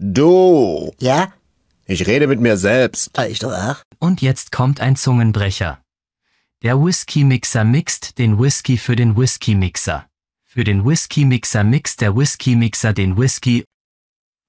Du, Ja? ich rede mit mir selbst. Ich doch auch. Und jetzt kommt ein Zungenbrecher. Der Whisky-Mixer mixt den Whisky für den Whisky-Mixer. Für den Whisky-Mixer mixt der Whisky-Mixer den Whisky